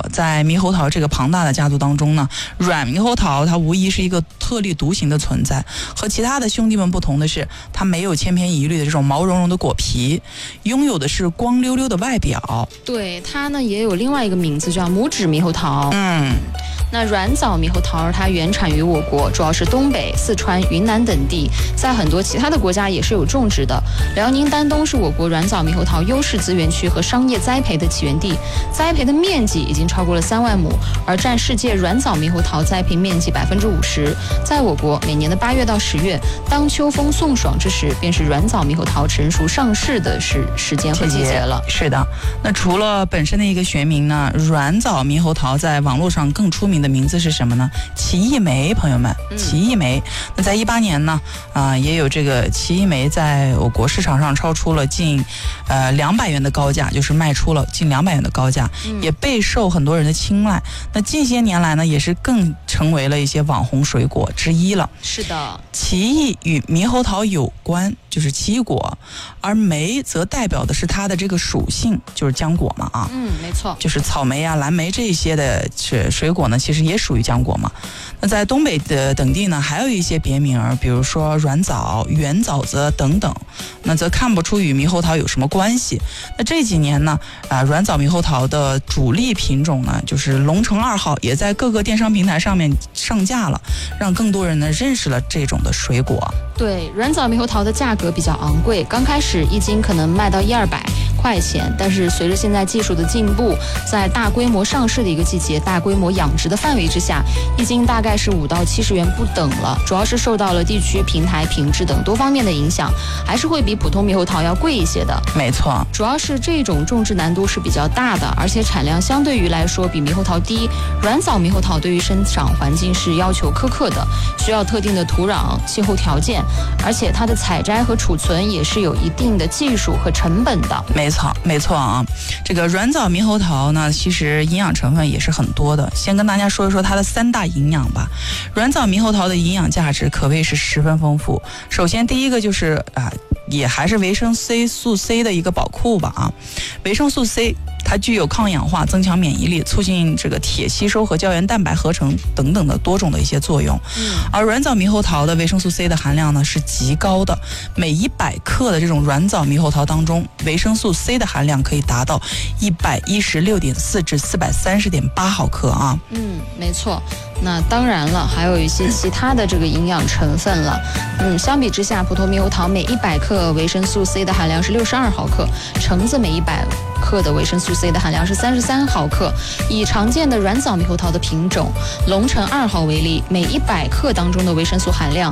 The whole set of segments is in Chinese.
在猕猴桃这个庞大的家族当中呢，软猕猴桃它无疑是一个特立独行的存在。和其他的兄弟们不同的是，它没有千篇一律的这种毛茸茸的果皮，拥有的是光溜溜的外表。 对，它呢也有另外一个名字叫拇指猕猴桃。那软枣猕猴桃它原产于我国，主要是东北、四川、云南等地，在很多其他的国家也是有种植的。辽宁丹东是我国软枣猕猴桃优势资源区和商业栽培的起源地，栽培的面积已经超过了3万亩，而占世界软枣猕猴桃栽培面积50%。在我国，每年的8月到10月，当秋风送爽之时，便是软枣猕猴桃成熟上市的时间和季节了。 是的，那除了本身的一个学名呢，软枣猕猴桃在网络上更出名的名字是什么呢？奇异梅，朋友们，奇异梅。那在18年呢，也有这个奇异梅在我国市场上超出了近200元的高价，就是卖出了近200元的高价，也备受很多人的青睐。那近些年来呢，也是更成为了一些网红水果之一了。 是的， 奇异与猕猴桃有关，就是奇异果，而梅则代表的是它的这个属性，就是浆果嘛啊。 没错， 就是草莓啊、蓝莓这些的水果呢，其实也属于浆果嘛。那在东北的等地呢，还有一些别名，比如说软枣、圆枣子等等，那则看不出与猕猴桃有什么关系。那这几年呢，软枣猕猴桃的主力品种呢，就是龙城2号，也在各个电商平台上面上架了，让更多人呢认识了这种的水果。 对，软枣猕猴桃的价格比较昂贵，刚开始1斤可能卖到100-200块钱，但是随着现在技术的进步，在大规模上市的一个季节，大规模养殖的范围之下，1斤大概是5到70元不等了。主要是受到了地区、平台、品质等多方面的影响，还是会比普通猕猴桃要贵一些的。 没错， 主要是这种种植难度是比较大的，而且产量相对于来说比猕猴桃低。软枣猕猴桃对于生长环境是要求苛刻的，需要特定的土壤、气候条件，而且它的采摘和储存也是有一定的技术和成本的。 没错啊，这个软枣猕猴桃呢，其实营养成分也是很多的。先跟大家说一说它的3大营养吧。软枣猕猴桃的营养价值可谓是十分丰富。首先第一个就是也还是维生素 C 的一个宝库吧啊。维生素 C它具有抗氧化、增强免疫力、促进这个铁吸收和胶原蛋白合成等等的多种的一些作用。而软枣猕猴桃的维生素 C 的含量呢是极高的，每100克的这种软枣猕猴桃当中，维生素 C 的含量可以达到116.4至430.8毫克啊。 没错。那当然了，还有一些其他的这个营养成分了。相比之下，普通猕猴桃每100克维生素 C 的含量是62毫克，橙子每100克的维生素 C 的含量是33毫克。以常见的软枣猕猴桃的品种龙城2号为例，每100克当中的维生素含量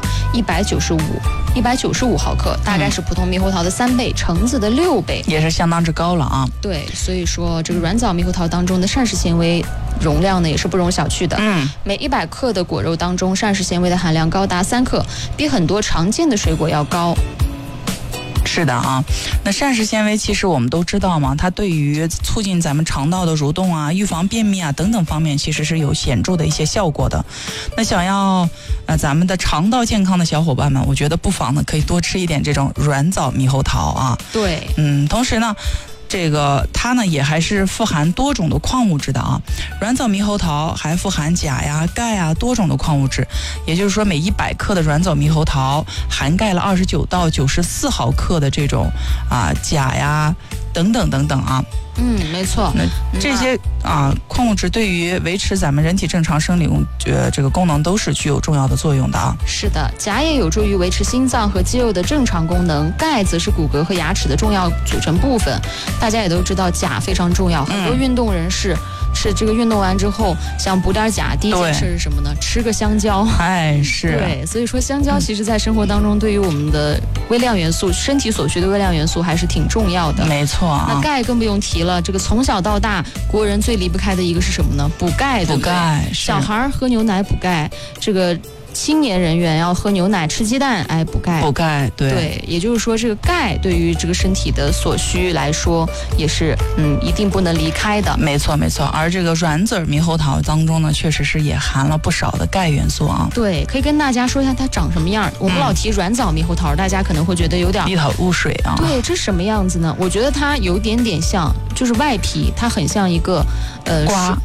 195毫克，大概是普通猕猴桃的3倍，橙子的6倍， 也是相当之高了啊。 对，所以说这个软枣猕猴桃当中的膳食纤维容量呢也是不容小觑的。每100克的果肉当中，膳食纤维的含量高达3克，比很多常见的水果要高。 是的啊，那膳食纤维其实我们都知道嘛，它对于促进咱们肠道的蠕动啊、预防便秘啊等等方面，其实是有显著的一些效果的。那想要咱们的肠道健康的小伙伴们，我觉得不妨呢可以多吃一点这种软枣猕猴桃啊。 对， 同时呢，这个它呢也还是富含多种的矿物质的啊。软枣猕猴桃还富含钾呀、钙啊多种的矿物质，也就是说每100克的软枣猕猴桃含钙了29到94毫克的这种钾呀等等等等啊。 没错。 那这些矿物质对于维持咱们人体正常生理这个功能都是具有重要的作用的啊。 是的，钾也有助于维持心脏和肌肉的正常功能，钙则是骨骼和牙齿的重要组成部分。大家也都知道钾非常重要，很多运动人士是这个运动完之后想补点钾，第一件事是什么呢？吃个香蕉。 是。 对，所以说香蕉其实在生活当中对于我们的微量元素，身体所需的微量元素还是挺重要的。 没错。 那钙更不用提了，这个从小到大国人最离不开的一个是什么呢？补钙，对不对？小孩喝牛奶补钙，这个青年人员要喝牛奶、吃鸡蛋，补钙。 补钙， 对，也就是说，这个钙对于这个身体的所需来说，也是一定不能离开的。 没错，没错。而这个软籽猕猴桃当中呢，确实是也含了不少的钙元素啊。 对，可以跟大家说一下它长什么样。我们老提软枣猕猴桃，大家可能会觉得有点一头雾水啊。 对，这什么样子呢？我觉得它有点像，就是外皮，它很像一个瓜。